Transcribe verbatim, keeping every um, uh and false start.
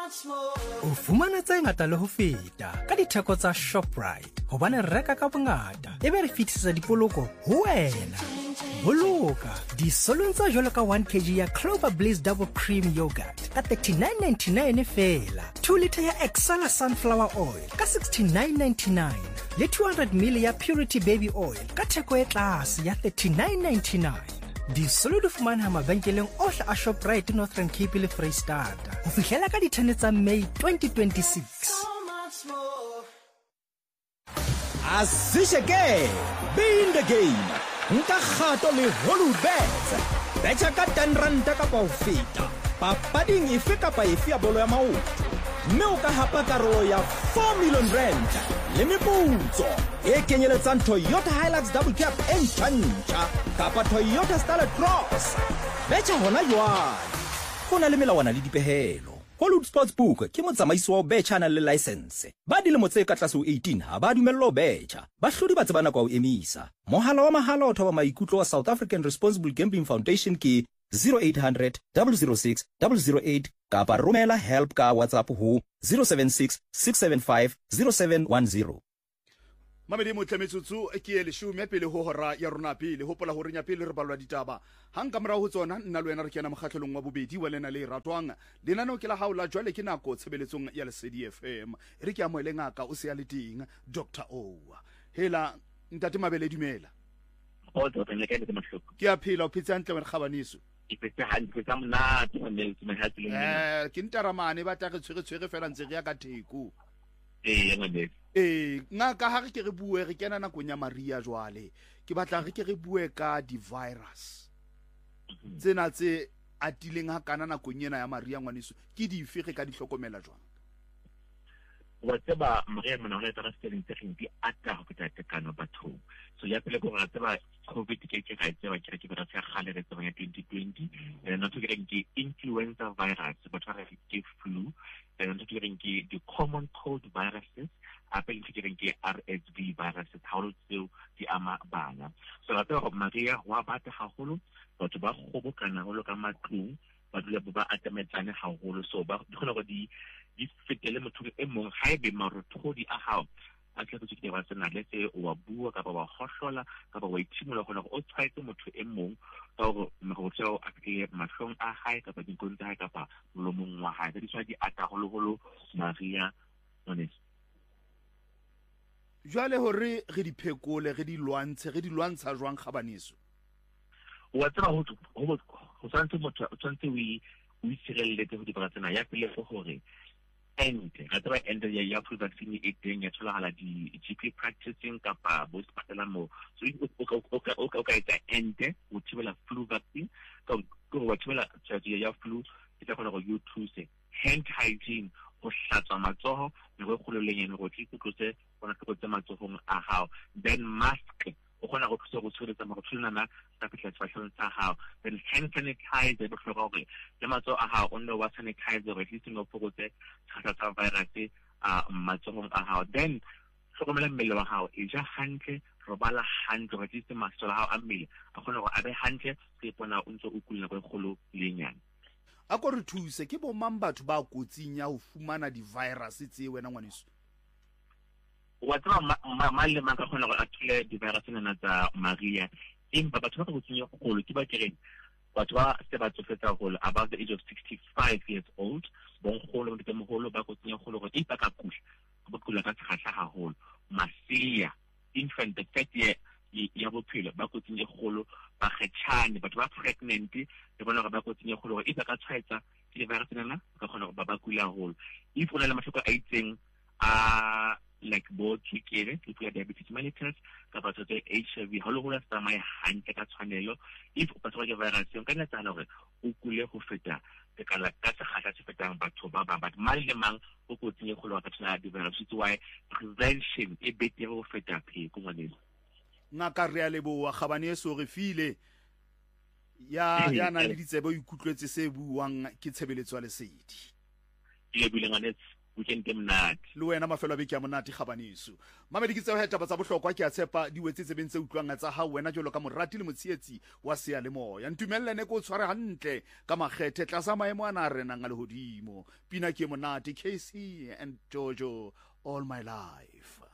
O fumana tse ngata le ho feta ka ditheko tsa Shoprite hobane re reka ka bongata ebe re fitisetsa dipoloko ho wena. Boloka disolong tsa jwalo ka one kilogram ya Clover Bliss Double Cream Yogurt ka thirty-nine ninety-nine fela, two litre ya Excella Sunflower Oil ka sixty-nine ninety-nine le two hundred milliliters ya Purity Baby Oil ka theko e tlase ya thirty-nine ninety-nine. Disolo di fumana mabenkeleng ohle a Shoprite Northern Cape le Freystata ho fihlela ka di-ten tsa May twenty twenty-six. Asisheke, be in the game. Nka kgato le Holubet. Betcha ka ten ranta ka ho feta. Papading efe kapa efe ya bolo ya maoto. Mme o ka hapa karolo ya four million rand. Le meputso e kenyeletsang Toyota Hilux Double Cab e ntjha kapa Toyota Starlet Cross. Betcha hona jwale. Ho na le melawana le dipehelo. Hollywood Sportsbook ke motsamaisi wa betcha na le license. Ba dilemo tse ka tlase ho eighteen ha ba dumellwa betcha. Ba hlodi ba tsebana kwa ho emisa. Mohala wa mahala o thoba maikutlo wa South African Responsible Gambling Foundation ke zero eight hundred, double oh six, double oh eight kapa romela help ka WhatsApp ho zero seven six, six seven five, zero seven one zero. Mamedi mo tlemetsutsu ke ele shume pele ho hora ya rona pele hopola hore nya pele re balwa ditaba hang ka mora ho tsona nna le wena re kena mokgatlhelong wa bobedi wa lena le ratwang lenano ke la haula jwale ke nako tshebeletsong ya Lesedi F M re ke amoele ngaka o se ya le teng Doctor O hela ntate Mabele dumela o doctor le ke mahloko ke a phela o phetse hantle wena khabaniso ipetse hantle tsa mona ke ne ke mahatsi le eh ke ntaramane ba ta re tshwere tshwere fela ntse re ya ka theko eh ngwane eh ngaka ha re ke re bue re kena nakong ya Maria jwale ke batla re ke re bue ka di virus tsena tse atileng ha kana nakong ena ya Maria ngwaniso ke di fege ka di hlokomela jwang wa tseba Maria mona ona tsa stering tse di ata ho feta tekano batho so ya pele go ra tseba COVID ke ke ga tseba ke ke ba tsa gale re tseba ya twenty twenty eh no to get ke influenza virus but ra ke flu eh no to get ke the common cold viruses apel ke ke R S V viruses how to do di ama bana so la tseba Maria wa bata haholo batho ba gobokana go lo ka matlung ba dule ba atametsane haholo so ba dikgona go di di fetele motho e mong ha ebe marothodi a hao a tla go tsike ba tsena le tse o wa bua ka ba ba khohlola ka ba wa itshimola gona go o tshwaetse motho e mong ka go mo tseo a ke mahlong a hae ka ba di konta ha ka ba molomong wa hae di tswa di ata holo holo Maria honest jwale hore re di phekole re di lwantshe re di lwantsha jwang khabaniso wa tsaba ho ho ho tsantse motho o tsantse wi wi sireletse ho di ba tsena ya pele go gore and ga tsaba and ya ya flu vaccine e teng ya tshola hala di G P practicing kapa bo spatala mo so o ka o ka o ka o ka etsa and o thibela flu vaccine ka go wa thibela tsatsi ya flu ke tla kgona go you thuse hand hygiene o hlatswa matsoho le go kgololeng go tsi tlose bona go tsa matsohong a hao then mask o kgona go thusa go tshireletsa mo go tshwana sa fihla tshwahlo tsa hao then hand sanitizer bo hloka gore le matsoho a hao o nne wa sanitizer re tlise no fokotse tsa tsa virus a matsohong a hao then hlokomela mmele wa hao e ja hantle robala hantle re tlise masola a hao a mmele a kgona go abe hantle se bona o ntse o kulina go golo lenyana a go re thuse ke bo mang batho ba kotsing ya ho fumana di virus tse wena ngwaniso wa tsaba ma le mang ka khona go athile di virus nna tsa Maria empa batho ba go tsenya golo ke ba kereng batho ba se ba tsofetsa golo about the age of sixty-five years old bon golo le mo golo ba go tsenya golo go ipa ka kula go kula ka tshagahla haholo masia infant the third year ya bophelo ba go tsenya golo ba kgetshane batho ba pregnant le bona ba go tsenya golo go ipa ka tshwaetsa ke virus nna ka khona go ba ba kula haholo if ona le mahloko a itseng a like both tswekere if you have diabetes mellitus ka batho tse H I V holo holo sa mai hantle ka tshwanelo if o patwa ke virus yon ka nna tsana gore o kule go feta te kala ka tsagala se fetang batho ba ba but mali le mang o go tsenye go lwa ka tsana di virus it's why prevention e betere go feta pheko ngwaneng ngaka re a leboa Kgabaneso re file ya ya na le ditsebe o ikutlwetse se buang ke tshebeletso ya Lesedi le bile ngwaneng weekend ke monate le wena mafelo a beke a monate Kgabaneso. Mamedi ke tseo he taba tsa bohlokwa ke a tshepa di wetse tsebeng tse utlwang tsa ha wena jolo ka morati le motsietsi wa sea le moya. Ntumellane ko tshware hantle ka makgethe tlasa maemo ana re nang a le hodimo. Pina ke monate K C and Jojo all my life.